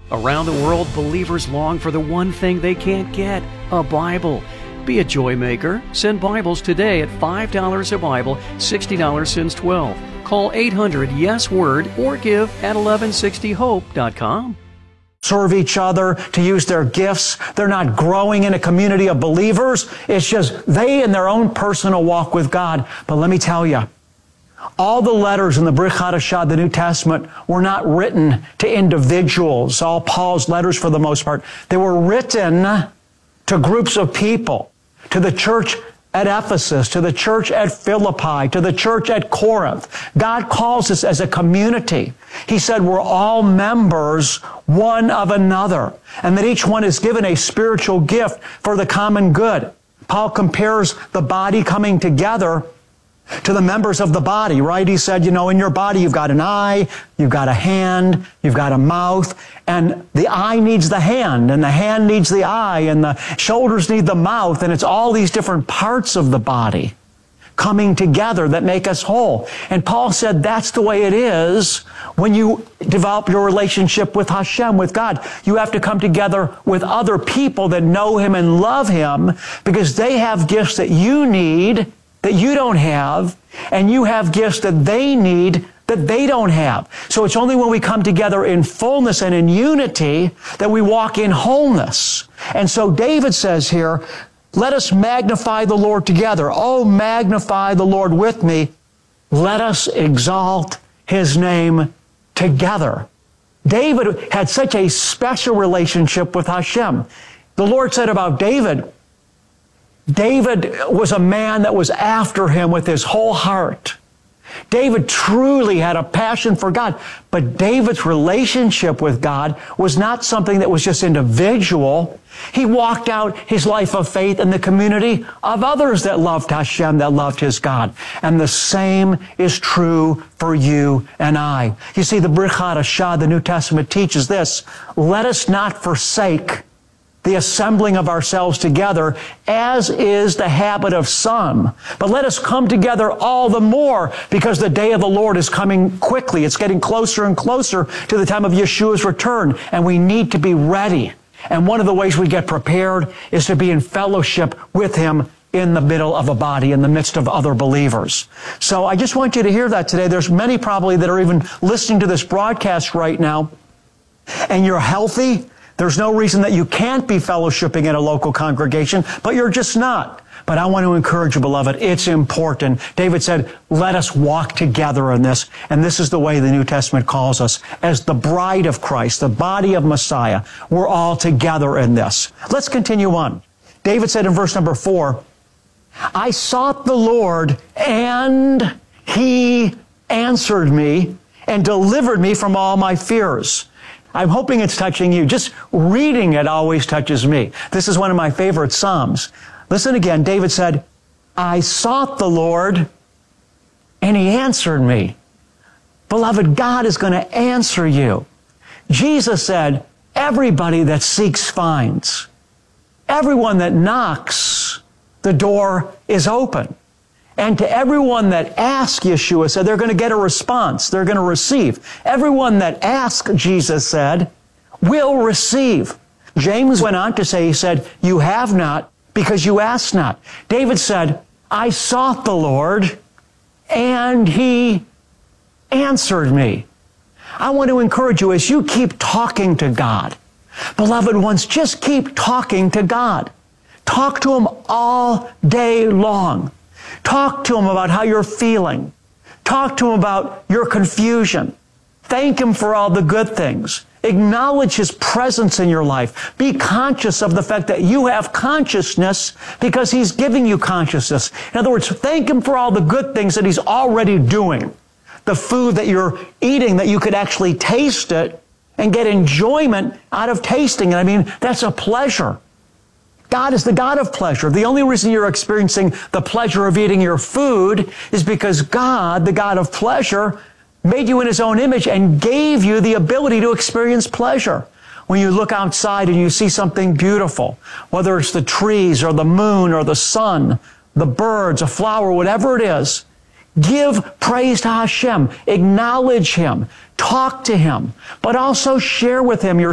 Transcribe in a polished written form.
Around the world, believers long for the one thing they can't get, a Bible. Be a joy maker. Send Bibles today at $5 a Bible, $60 since 12. Call 800-YES-WORD or give at 1160hope.com. Serve each other, to use their gifts. They're not growing in a community of believers. It's just they in their own personal walk with God. But let me tell you, all the letters in the Brit Hadashah, the New Testament, were not written to individuals. All Paul's letters, for the most part, they were written to groups of people, to the church at Ephesus, to the church at Philippi, to the church at Corinth. God calls us as a community. He said we're all members one of another, and that each one is given a spiritual gift for the common good. Paul compares the body coming together to the members of the body, right? He said, in your body you've got an eye, you've got a hand, you've got a mouth, and the eye needs the hand, and the hand needs the eye, and the shoulders need the mouth, and it's all these different parts of the body coming together that make us whole. And Paul said that's the way it is when you develop your relationship with Hashem, with God. You have to come together with other people that know Him and love Him, because they have gifts that you need that you don't have, and you have gifts that they need that they don't have. So it's only when we come together in fullness and in unity that we walk in wholeness. And so David says here, let us magnify the Lord together. Oh, magnify the Lord with me. Let us exalt His name together. David had such a special relationship with Hashem. The Lord said about David was a man that was after Him with his whole heart. David truly had a passion for God, but David's relationship with God was not something that was just individual. He walked out his life of faith in the community of others that loved Hashem, that loved his God. And the same is true for you and I. You see, the Brit Hadashah, the New Testament, teaches this: let us not forsake the assembling of ourselves together, as is the habit of some. But let us come together all the more, because the day of the Lord is coming quickly. It's getting closer and closer to the time of Yeshua's return, and we need to be ready. And one of the ways we get prepared is to be in fellowship with Him in the middle of a body, in the midst of other believers. So I just want you to hear that today. There's many probably that are even listening to this broadcast right now, and you're healthy. There's no reason that you can't be fellowshipping in a local congregation, but you're just not. But I want to encourage you, beloved, it's important. David said, let us walk together in this. And this is the way the New Testament calls us, as the bride of Christ, the body of Messiah. We're all together in this. Let's continue on. David said in verse number 4, I sought the Lord, and He answered me and delivered me from all my fears. I'm hoping it's touching you. Just reading it always touches me. This is one of my favorite Psalms. Listen again. David said, I sought the Lord, and He answered me. Beloved, God is going to answer you. Jesus said, everybody that seeks finds. Everyone that knocks, the door is open. And to everyone that asks, Yeshua said, they're going to get a response. They're going to receive. Everyone that asks, Jesus said, will receive. James went on to say, he said, you have not because you ask not. David said, I sought the Lord, and He answered me. I want to encourage you, as you keep talking to God, beloved ones, just keep talking to God. Talk to Him all day long. Talk to Him about how you're feeling. Talk to Him about your confusion. Thank Him for all the good things. Acknowledge His presence in your life. Be conscious of the fact that you have consciousness because He's giving you consciousness. In other words, thank Him for all the good things that He's already doing. The food that you're eating, that you could actually taste it and get enjoyment out of tasting it. I mean, that's a pleasure. God is the God of pleasure. The only reason you're experiencing the pleasure of eating your food is because God, the God of pleasure, made you in His own image and gave you the ability to experience pleasure. When you look outside and you see something beautiful, whether it's the trees or the moon or the sun, the birds, a flower, whatever it is, give praise to Hashem. Acknowledge Him. Talk to Him. But also share with Him your